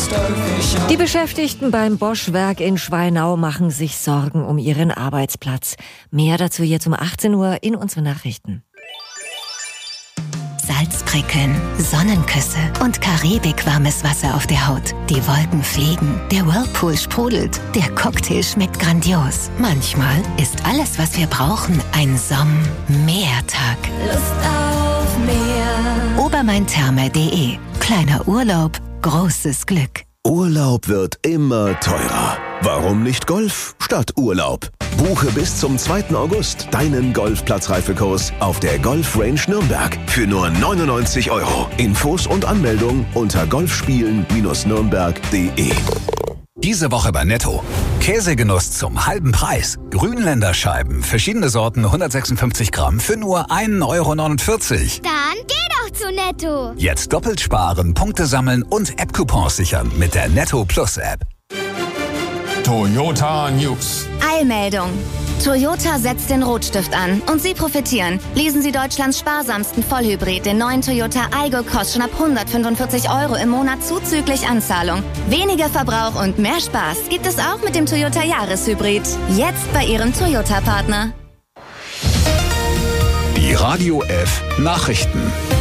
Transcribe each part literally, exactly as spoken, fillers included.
Die Beschäftigten beim Bosch-Werk in Schweinau machen sich Sorgen um ihren Arbeitsplatz. Mehr dazu jetzt um achtzehn Uhr in unseren Nachrichten. Salzprickeln, Sonnenküsse und karibikwarmes Wasser auf der Haut. Die Wolken fliegen, der Whirlpool sprudelt, der Cocktail schmeckt grandios. Manchmal ist alles, was wir brauchen, ein Somm-Meertag. Lust auf Meer. Obermain-Therme punkt de. Kleiner Urlaub, großes Glück. Urlaub wird immer teurer. Warum nicht Golf statt Urlaub? Buche bis zum zweiten August deinen Golfplatzreifekurs auf der Golf Range Nürnberg für nur neunundneunzig Euro. Infos und Anmeldung unter golfspielen Nürnberg punkt de. Diese Woche bei Netto. Käsegenuss zum halben Preis. Grünländer Scheiben, verschiedene Sorten, hundertsechsundfünfzig Gramm für nur ein Euro neunundvierzig. Dann geh doch zu Netto. Jetzt doppelt sparen, Punkte sammeln und App-Coupons sichern mit der Netto Plus App. Toyota News. Eilmeldung. Toyota setzt den Rotstift an und Sie profitieren. Lesen Sie Deutschlands sparsamsten Vollhybrid, den neuen Toyota Aygo, kostet schon ab hundertfünfundvierzig Euro im Monat zuzüglich Anzahlung. Weniger Verbrauch und mehr Spaß gibt es auch mit dem Toyota Jahreshybrid. Jetzt bei Ihrem Toyota-Partner. Die Radio F Nachrichten.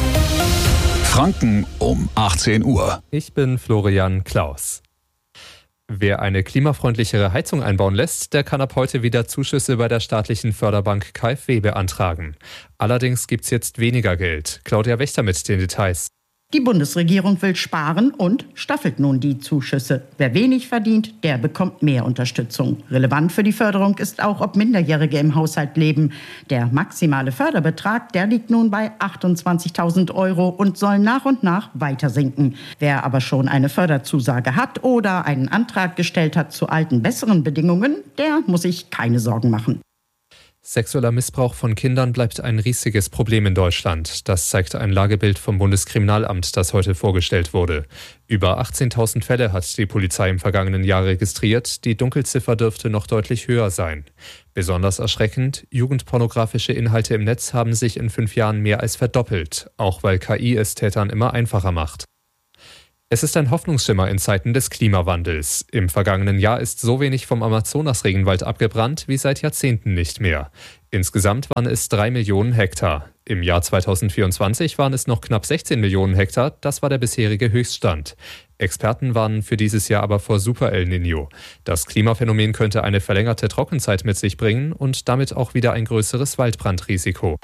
Franken um achtzehn Uhr. Ich bin Florian Klaus. Wer eine klimafreundlichere Heizung einbauen lässt, der kann ab heute wieder Zuschüsse bei der staatlichen Förderbank KfW beantragen. Allerdings gibt's jetzt weniger Geld. Claudia Wächter mit den Details. Die Bundesregierung will sparen und staffelt nun die Zuschüsse. Wer wenig verdient, der bekommt mehr Unterstützung. Relevant für die Förderung ist auch, ob Minderjährige im Haushalt leben. Der maximale Förderbetrag, der liegt nun bei achtundzwanzigtausend Euro und soll nach und nach weiter sinken. Wer aber schon eine Förderzusage hat oder einen Antrag gestellt hat zu alten, besseren Bedingungen, der muss sich keine Sorgen machen. Sexueller Missbrauch von Kindern bleibt ein riesiges Problem in Deutschland. Das zeigt ein Lagebild vom Bundeskriminalamt, das heute vorgestellt wurde. Über achtzehntausend Fälle hat die Polizei im vergangenen Jahr registriert. Die Dunkelziffer dürfte noch deutlich höher sein. Besonders erschreckend, jugendpornografische Inhalte im Netz haben sich in fünf Jahren mehr als verdoppelt, auch weil K I es Tätern immer einfacher macht. Es ist ein Hoffnungsschimmer in Zeiten des Klimawandels. Im vergangenen Jahr ist so wenig vom Amazonas-Regenwald abgebrannt wie seit Jahrzehnten nicht mehr. Insgesamt waren es drei Millionen Hektar. Im Jahr zweitausendvierundzwanzig waren es noch knapp sechzehn Millionen Hektar. Das war der bisherige Höchststand. Experten warnen für dieses Jahr aber vor Super El Niño. Das Klimaphänomen könnte eine verlängerte Trockenzeit mit sich bringen und damit auch wieder ein größeres Waldbrandrisiko.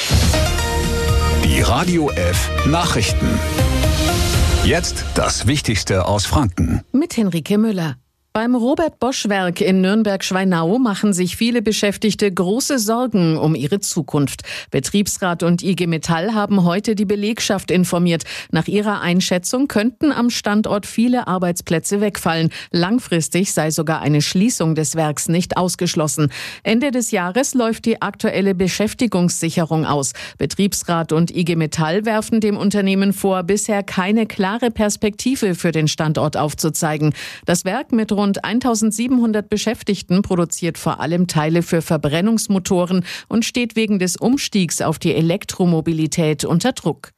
Die Radio F Nachrichten. Jetzt das Wichtigste aus Franken. Mit Henrike Müller. Beim Robert-Bosch-Werk in Nürnberg-Schweinau machen sich viele Beschäftigte große Sorgen um ihre Zukunft. Betriebsrat und I G Metall haben heute die Belegschaft informiert. Nach ihrer Einschätzung könnten am Standort viele Arbeitsplätze wegfallen. Langfristig sei sogar eine Schließung des Werks nicht ausgeschlossen. Ende des Jahres läuft die aktuelle Beschäftigungssicherung aus. Betriebsrat und I G Metall werfen dem Unternehmen vor, bisher keine klare Perspektive für den Standort aufzuzeigen. Das Werk mit rund eintausendsiebenhundert Beschäftigten produziert vor allem Teile für Verbrennungsmotoren und steht wegen des Umstiegs auf die Elektromobilität unter Druck.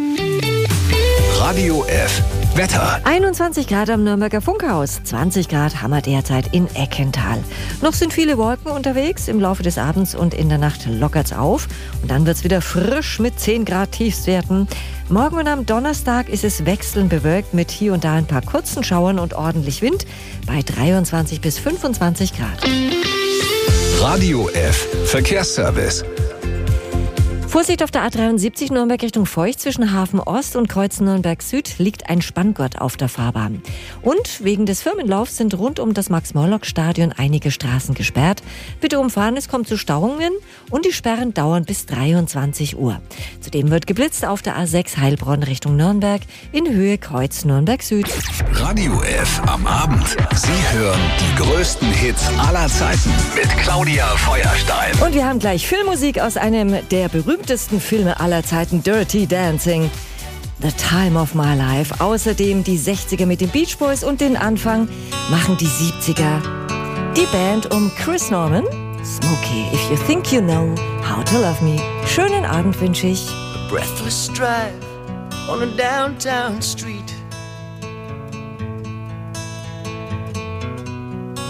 Radio F Wetter. einundzwanzig Grad am Nürnberger Funkhaus, zwanzig Grad haben wir derzeit in Eckental. Noch sind viele Wolken unterwegs, im Laufe des Abends und in der Nacht lockert's auf. Und dann wird's wieder frisch mit zehn Grad Tiefstwerten. Morgen und am Donnerstag ist es wechselnd bewölkt mit hier und da ein paar kurzen Schauern und ordentlich Wind bei dreiundzwanzig bis fünfundzwanzig Grad. Radio F Verkehrsservice. Vorsicht auf der A dreiundsiebzig Nürnberg Richtung Feucht zwischen Hafen Ost und Kreuz Nürnberg Süd liegt ein Spanngurt auf der Fahrbahn. Und wegen des Firmenlaufs sind rund um das Max-Morlock-Stadion einige Straßen gesperrt. Bitte umfahren, es kommt zu Stauungen und die Sperren dauern bis dreiundzwanzig Uhr. Zudem wird geblitzt auf der A sechs Heilbronn Richtung Nürnberg in Höhe Kreuz Nürnberg Süd. Radio F am Abend. Sie hören die größten Hits aller Zeiten mit Claudia Feuerstein. Und wir haben gleich Filmmusik aus einem der berühmtesten Filme aller Zeiten, Dirty Dancing, The Time of My Life. Außerdem die sechziger mit den Beach Boys und den Anfang machen die siebziger. Die Band um Chris Norman, Smokey, If You Think You Know How to Love Me. Schönen Abend wünsche ich. A breathless drive on a downtown street.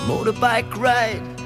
motorbike ride.